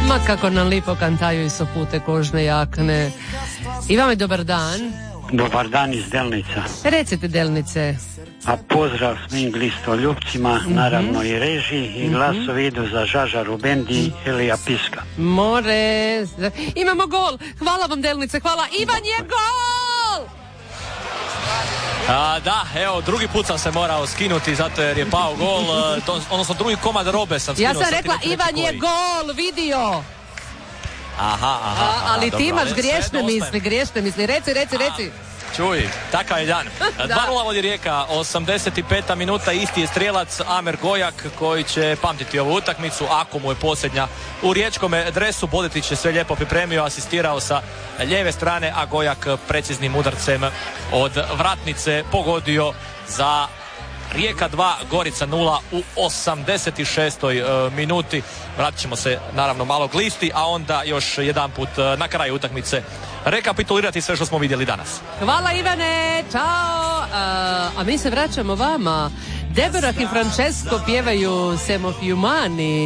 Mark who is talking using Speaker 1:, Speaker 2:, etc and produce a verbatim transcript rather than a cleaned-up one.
Speaker 1: Ma kako nam lipo kantaju i sopute kožne jakne. Ivane, dobar dan.
Speaker 2: Dobar dan iz Delnica.
Speaker 1: Recite, Delnice.
Speaker 2: A pozdrav svim glistoljupcima, mm-hmm. naravno i režiji, i glasovi idu za Žažaru Bendi i Elija Piska.
Speaker 1: More. Imamo gol. Hvala vam, Delnice, hvala. Ivan je gol!
Speaker 3: A, da, evo, drugi put sam se morao skinuti zato jer je pao gol, to, odnosno drugi komad robe sam skinuo.
Speaker 1: Ja sam rekla, Ivan je gol, vidio.
Speaker 3: Aha, aha,
Speaker 1: A, ali
Speaker 3: aha,
Speaker 1: ti
Speaker 3: dobro,
Speaker 1: imaš griješne misli, griješne misli. Reci, reci, reci.
Speaker 3: Čuj, takav je dan. dva nula vodi Rijeka, osamdeset peta minuta, isti je strijelac Amer Gojak koji će pamtiti ovu utakmicu ako mu je posljednja u riječkome dresu. Bodetić je sve lijepo pripremio, asistirao sa lijeve strane, a Gojak preciznim udarcem od vratnice pogodio za Rijeka dva, Gorica nula u osamdeset šestoj uh, minuti. Vratit ćemo se naravno malo glisti, a onda još jedan put uh, na kraju utakmice rekapitulirati sve što smo vidjeli danas.
Speaker 1: Hvala, Ivane, čao. Uh, a mi se vraćamo vama. Debora i Francesco pjevaju Semo Fiumani.